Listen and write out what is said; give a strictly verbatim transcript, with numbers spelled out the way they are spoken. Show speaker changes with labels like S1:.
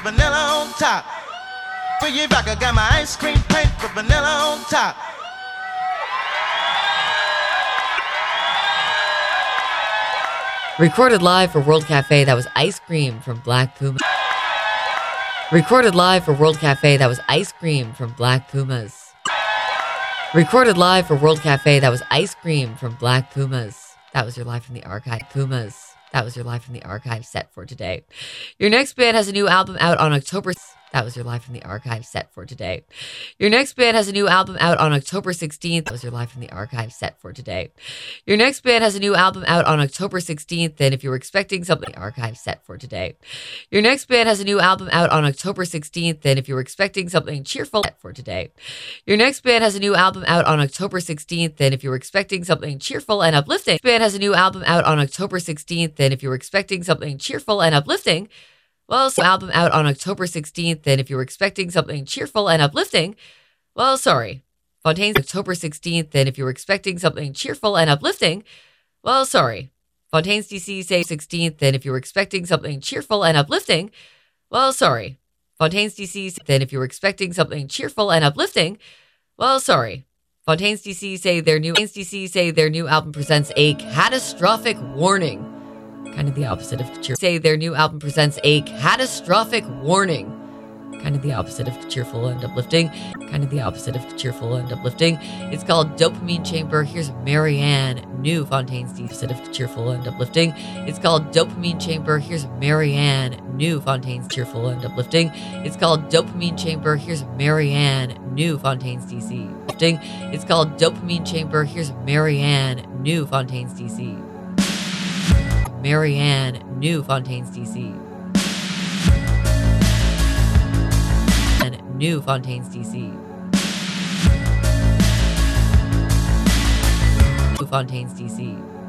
S1: with vanilla on top. For you back, I got my ice cream paint with vanilla on top.
S2: Recorded live for World Cafe, that was Ice Cream from Black Puma. Recorded live for World Cafe, that was Ice Cream from Black Pumas. Recorded live for World Cafe, that was Ice Cream from Black Pumas. That was your live from the archive. Pumas. That was your live from the archive set for today. Your next band has a new album out on October. That was your live from the archive set for today. Your next band has a new album out on October sixteenth. That was your live from the archive set for today. Your next band has a new album out on October sixteenth. And if you were expecting something, archive set for today. Your next band has a new album out on October sixteenth. And if you were expecting something cheerful, set for today. Your next band has a new album out on October sixteenth. And if you were expecting something cheerful and uplifting, this band has a new album out on October sixteenth. And if you were expecting something cheerful and uplifting, well, so album out on October sixteenth, and if you were expecting something cheerful and uplifting, well, sorry. Fontaine's October sixteenth, and if you were expecting something cheerful and uplifting, well, sorry. Fontaine's D C say sixteenth, and if you were expecting something cheerful and uplifting, well, sorry. Fontaine's D C, then if you were expecting something cheerful and uplifting, well, sorry. Fontaine's D C say their new Fontaine's D C say their new album presents a catastrophic warning. Kind of the opposite of cheer. Say their new album presents a catastrophic warning. Kind of the opposite of cheerful and uplifting. Kind of the opposite of cheerful and uplifting. It's called Dopamine Chamber. Here's Marianne, new Fontaine's D C. Opposite of cheerful and uplifting. It's called Dopamine Chamber. Here's Marianne, new Fontaine's cheerful and uplifting. It's called Dopamine Chamber. Here's Marianne, new Fontaine's D C. It's called Dopamine Chamber. Here's Marianne, new Fontaine's D C. Marianne, new Fontaine's D C. And new Fontaine's D C. New Fontaine's D C.